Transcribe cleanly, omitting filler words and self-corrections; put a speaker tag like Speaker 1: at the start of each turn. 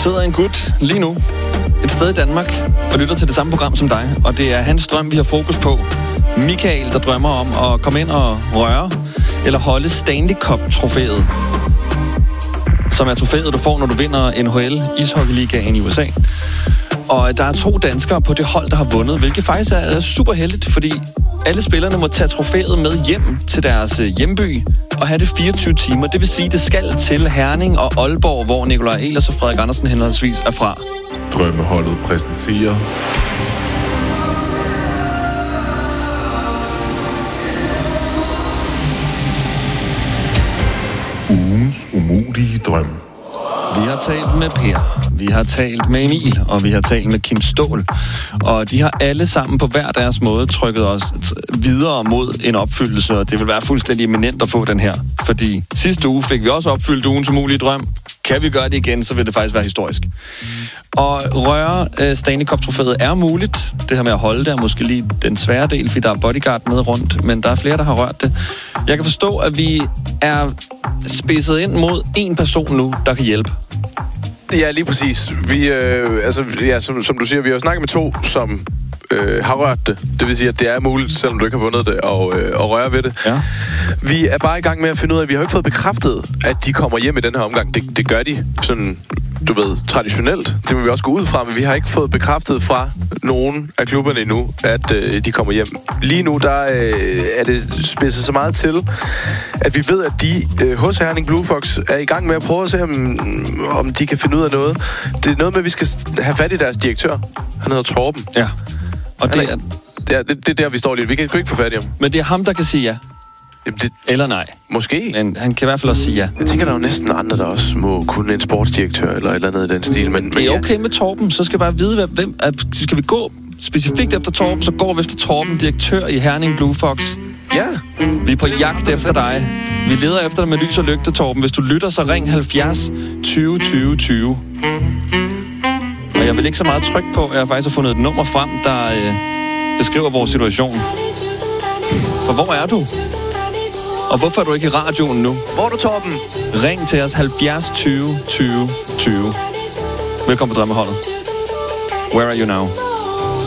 Speaker 1: sidder en gut lige nu et sted i Danmark og lytter til det samme program som dig. Og det er hans drøm, vi har fokus på. Michael, der drømmer om at komme ind og røre eller holde Stanley Cup-trofæet. Som er trofæet, du får, når du vinder NHL ishockeyligaen i USA. Og der er 2 danskere på det hold, der har vundet, hvilket faktisk er super heldigt, fordi alle spillerne må tage trofæet med hjem til deres hjemby og have det 24 timer. Det vil sige, det skal til Herning og Aalborg, hvor Nikolaj Ehlers og Frederik Andersen henholdsvis er fra.
Speaker 2: Drømmeholdet præsenterer ugens umulige drøm.
Speaker 1: Vi har talt med Per, vi har talt med Emil, og vi har talt med Kim Ståhl. Og de har alle sammen på hver deres måde trykket os videre mod en opfyldelse, og det vil være fuldstændig eminent at få den her. Fordi sidste uge fik vi også opfyldt ugens umulige drøm. Kan vi gøre det igen, så vil det faktisk være historisk. Og røre Stanley Cup-trofæet er muligt. Det her med at holde det er måske lige den svære del, fordi der er bodyguard med rundt, men der er flere, der har rørt det. Jeg kan forstå, at vi er spidset ind mod en person nu, der kan hjælpe.
Speaker 3: Ja, lige præcis. Vi, som du siger, vi har snakket med 2, som har rørt det. Det vil sige, at det er muligt, selvom du ikke har vundet det, og røre ved det.
Speaker 1: Ja.
Speaker 3: Vi er bare i gang med at finde ud af, at vi har ikke fået bekræftet, at de kommer hjem i den her omgang. Det gør de sådan, du ved, traditionelt. Det må vi også gå ud fra, men vi har ikke fået bekræftet fra nogen af klubberne endnu, at de kommer hjem. Lige nu, der er det spidset så meget til, at vi ved, at de hos Herning Blue Fox er i gang med at prøve at se, om de kan finde ud af noget. Det er noget med, at vi skal have fat i deres direktør. Han hedder Torben.
Speaker 1: Ja. Og det
Speaker 3: er der, vi står lige. Vi kan ikke få fat i ham.
Speaker 1: Men det er ham, der kan sige ja.
Speaker 3: Jamen
Speaker 1: eller nej.
Speaker 3: Måske.
Speaker 1: Men han kan i hvert fald også sige ja.
Speaker 3: Jeg tænker, der er jo næsten andre, der også må kunne en sportsdirektør eller et eller andet i den stil. Men
Speaker 1: det er okay med Torben, så skal vi bare vide, hvem skal vi gå specifikt efter Torben, så går vi efter Torben, direktør i Herning Blue Fox.
Speaker 3: Ja.
Speaker 1: Vi er på jagt efter dig. Vi leder efter dig med lys og lygte, Torben. Hvis du lytter, så ring 70 20 20 20. Og jeg vil ikke så meget trykke på, at jeg faktisk har fundet et nummer frem, der beskriver vores situation. For hvor er du? Og hvorfor er du ikke i radioen nu?
Speaker 3: Hvor er du, Torben?
Speaker 1: Ring til os 70 20 20 20. Velkommen på Drømmeholdet. Where are you now?